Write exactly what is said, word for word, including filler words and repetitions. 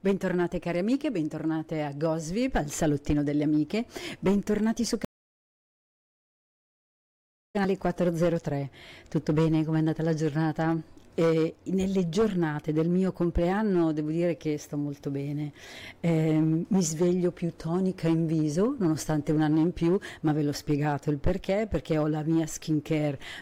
Bentornate cari amiche, bentornate a Gosvip, al salottino delle amiche, bentornati su canale quattrocentotre. Tutto bene? Com'è andata la giornata? E nelle giornate del mio compleanno devo dire che sto molto bene. Eh, mi sveglio più tonica in viso nonostante un anno in più, ma ve l'ho spiegato il perché, perché ho la mia skincare